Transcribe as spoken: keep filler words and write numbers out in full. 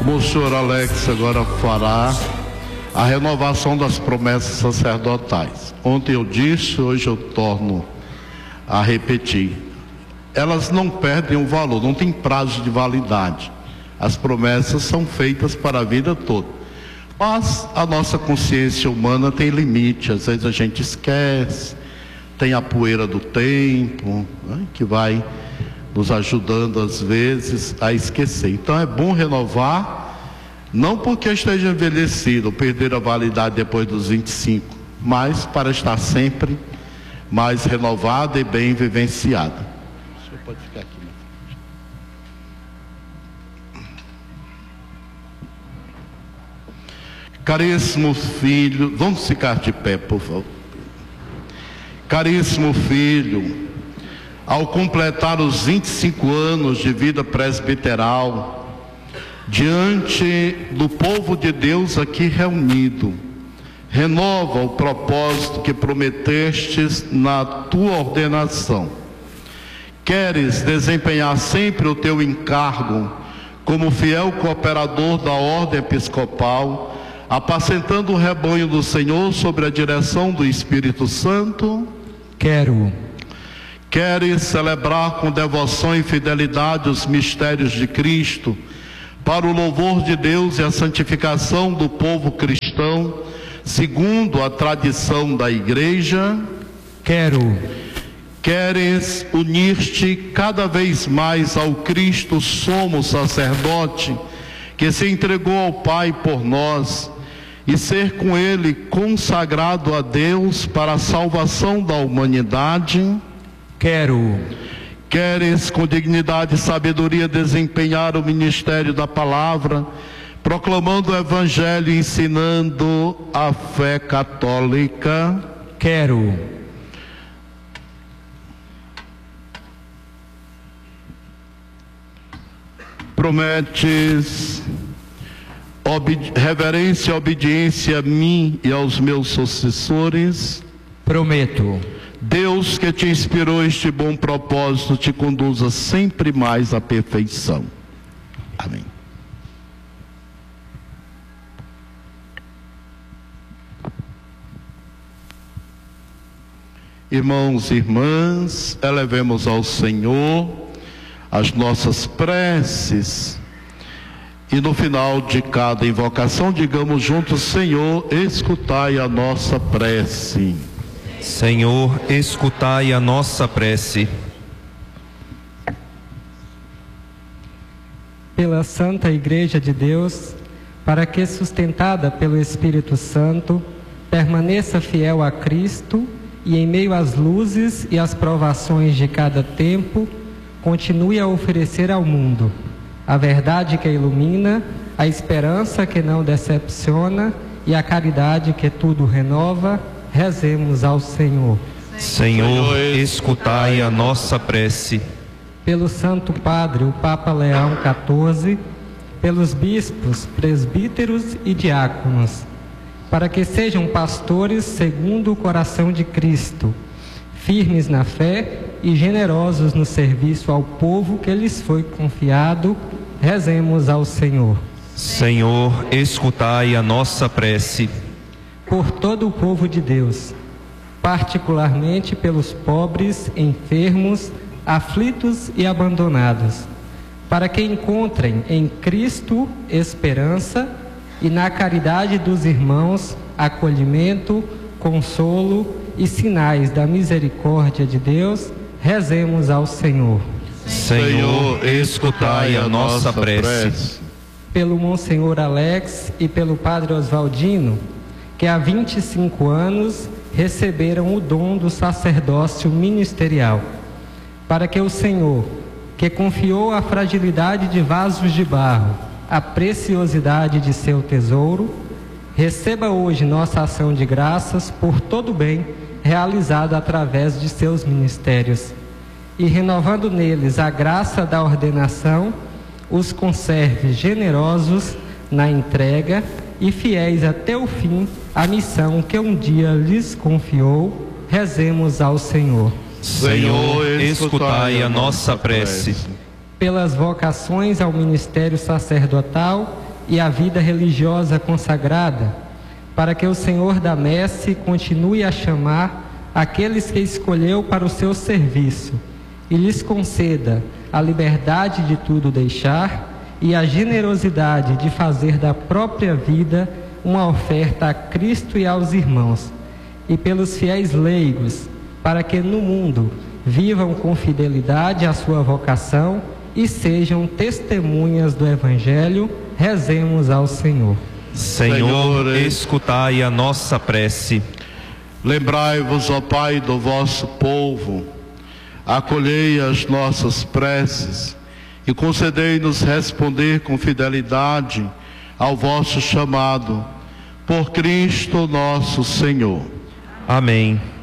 como o senhor Alex agora fará a renovação das promessas sacerdotais. Ontem eu disse, hoje eu torno a repetir. Elas não perdem o valor, não tem prazo de validade. As promessas são feitas para a vida toda. Mas a nossa consciência humana tem limite, às vezes a gente esquece, tem a poeira do tempo, né, que vai nos ajudando às vezes a esquecer. Então é bom renovar, não porque esteja envelhecido ou perder a validade depois dos vinte e cinco, mas para estar sempre mais renovada e bem vivenciada. O senhor pode ficar aqui. Caríssimo filho, vamos ficar de pé, por favor. Caríssimo filho, ao completar os vinte e cinco anos de vida presbiteral, diante do povo de Deus aqui reunido, renova o propósito que prometestes na tua ordenação. Queres desempenhar sempre o teu encargo como fiel cooperador da ordem episcopal, apacentando o rebanho do Senhor sob a direção do Espírito Santo? Quero. Queres celebrar com devoção e fidelidade os mistérios de Cristo, para o louvor de Deus e a santificação do povo cristão, segundo a tradição da Igreja? Quero. Queres unir-te cada vez mais ao Cristo sumo sacerdote, que se entregou ao Pai por nós, e ser com Ele consagrado a Deus para a salvação da humanidade? Quero. Queres com dignidade e sabedoria desempenhar o ministério da palavra, proclamando o Evangelho e ensinando a fé católica? Quero. Prometes obedi- reverência e obediência a mim e aos meus sucessores? Prometo. Deus que te inspirou este bom propósito te conduza sempre mais à perfeição. Amém. Irmãos e irmãs, elevemos ao Senhor as nossas preces e no final de cada invocação digamos juntos: Senhor, escutai a nossa prece. Senhor, escutai a nossa prece. Pela Santa Igreja de Deus, para que, sustentada pelo Espírito Santo, permaneça fiel a Cristo e, em meio às luzes e às provações de cada tempo, continue a oferecer ao mundo a verdade que ilumina, a esperança que não decepciona e a caridade que tudo renova. Rezemos ao Senhor. Senhor, escutai a nossa prece. Pelo Santo Padre, o Papa Leão quatorze, pelos bispos, presbíteros e diáconos, para que sejam pastores segundo o coração de Cristo, firmes na fé e generosos no serviço ao povo que lhes foi confiado. Rezemos ao Senhor. Senhor, escutai a nossa prece. Por todo o povo de Deus, particularmente pelos pobres, enfermos, aflitos e abandonados, para que encontrem em Cristo esperança e na caridade dos irmãos acolhimento, consolo e sinais da misericórdia de Deus. Rezemos ao Senhor. Senhor, escutai a nossa prece. Pelo Monsenhor Alex e pelo Padre Oswaldino, que há vinte e cinco anos receberam o dom do sacerdócio ministerial, para que o Senhor, que confiou a fragilidade de vasos de barro, a preciosidade de seu tesouro, receba hoje nossa ação de graças por todo o bem realizado através de seus ministérios, e renovando neles a graça da ordenação, os conserve generosos na entrega e fiéis até o fim à missão que um dia lhes confiou. Rezemos ao Senhor. Senhor, escutai a nossa prece. Pelas vocações ao ministério sacerdotal e a vida religiosa consagrada, para que o Senhor da messe continue a chamar aqueles que escolheu para o seu serviço e lhes conceda a liberdade de tudo deixar e a generosidade de fazer da própria vida uma oferta a Cristo e aos irmãos, e pelos fiéis leigos, para que no mundo vivam com fidelidade a sua vocação e sejam testemunhas do Evangelho. Rezemos ao Senhor. Senhor, escutai a nossa prece. Lembrai-vos, ó Pai, do vosso povo, acolhei as nossas preces e concedei-nos responder com fidelidade ao vosso chamado, por Cristo nosso Senhor. Amém.